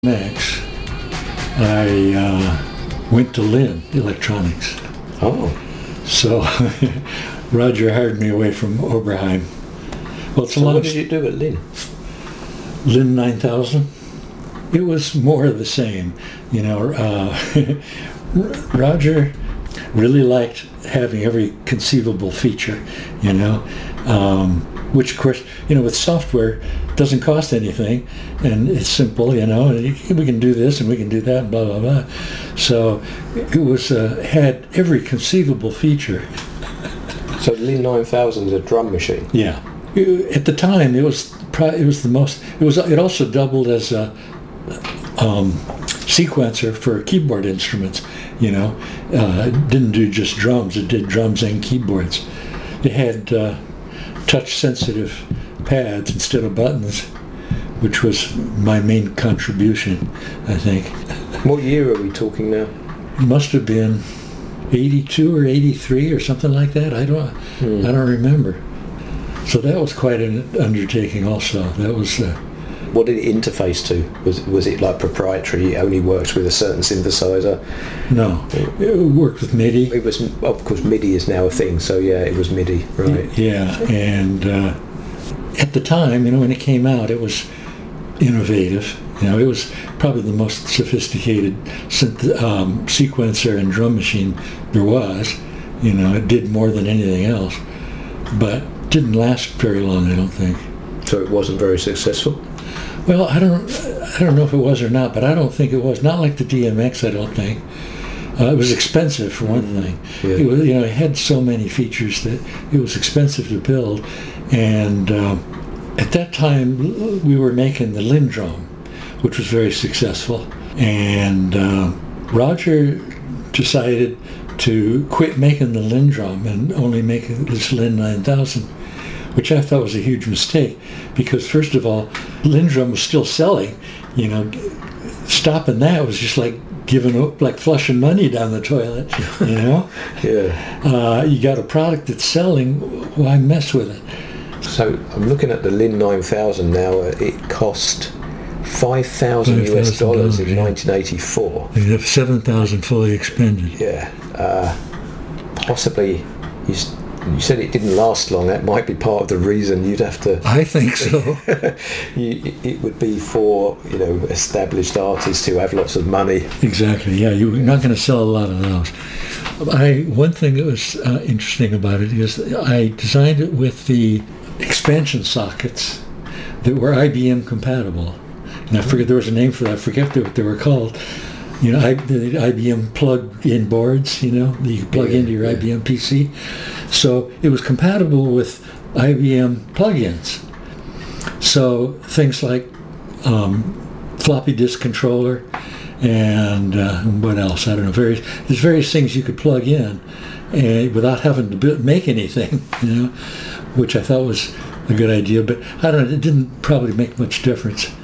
Max, I went to Lynn Electronics. Oh. So Roger hired me away from Oberheim. Well, it's a long. What did you do at Lynn? Lynn 9000. It was more of the same, you know. Roger really liked having every conceivable feature, you know, which of course, you know, with software doesn't cost anything and it's simple, you know, and we can do this and we can do that and blah, blah, blah. So it was, had every conceivable feature. So Lynn 9000 is a drum machine? Yeah. At the time, it was the most, it also doubled as a sequencer for keyboard instruments, you know. It didn't do just drums, it did drums and keyboards. It had touch-sensitive pads instead of buttons, which was my main contribution, I think. What year are we talking now? It must have been 82 or 83 or something like that. I don't remember. So that was quite an undertaking also. That was... What did it interface to? Was it like proprietary? It only worked with a certain synthesizer? No, it worked with MIDI. It was, of course, MIDI is now a thing. So yeah, it was MIDI, right? Yeah, and at the time, you know, when it came out, it was innovative. You know, it was probably the most sophisticated sequencer and drum machine there was. You know, it did more than anything else, but didn't last very long, I don't think. So it wasn't very successful? Well, I don't know if it was or not, but I don't think it was. Not like the DMX, I don't think. It was expensive for one thing. Yeah. It was, you know, it had so many features that it was expensive to build. And at that time, we were making the Lindrum, which was very successful. And Roger decided to quit making the Lindrum and only make this Lynn 9000. Which I thought was a huge mistake, because first of all, Lindrum was still selling. You know, stopping that was just like giving up, like flushing money down the toilet. You know, yeah. You got a product that's selling. Why mess with it? So I'm looking at the Lynn 9000 now. It cost $5,000 US in 1984. You have 7,000 fully expended. Yeah. Possibly. You said it didn't last long. That might be part of the reason you'd have to... I think so. It would be for, you know, established artists who have lots of money. Exactly, yeah. You're not going to sell a lot of those. One thing that was interesting about it is I designed it with the expansion sockets that were IBM compatible. And I forget, there was a name for that. I forget what they were called. You know, the IBM plug-in boards, you know, that you could plug into your IBM PC. So it was compatible with IBM plugins. So things like floppy disk controller and what else? I don't know. There's various things you could plug in without having to make anything, you know, which I thought was a good idea. But I don't know, it didn't probably make much difference.